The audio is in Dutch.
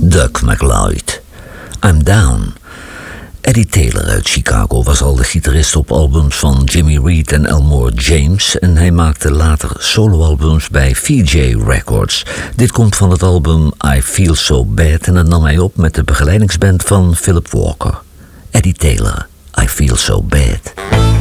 Doug McLeod. I'm Down. Eddie Taylor uit Chicago was al de gitarist op albums van Jimmy Reed en Elmore James en hij maakte later soloalbums bij VJ Records. Dit komt van het album I Feel So Bad en dat nam hij op met de begeleidingsband van Philip Walker. Eddie Taylor, I Feel So Bad.